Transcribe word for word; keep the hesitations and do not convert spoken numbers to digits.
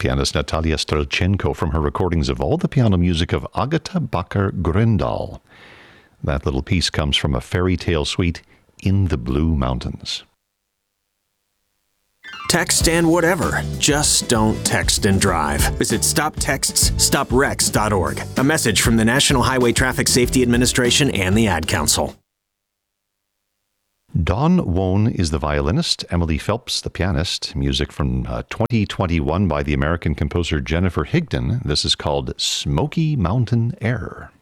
pianist Natalia Strelchenko from her recordings of all the piano music of Agata Bakar-Grøndahl. That little piece comes from a fairy tale suite, In the Blue Mountains. Text and whatever. Just don't text and drive. Visit stop texts stop wrecks dot org. A message from the National Highway Traffic Safety Administration and the Ad Council. Dawn Wone is the violinist, Emily Phelps the pianist. Music from uh, twenty twenty-one by the American composer Jennifer Higdon. This is called Smoky Mountain Air.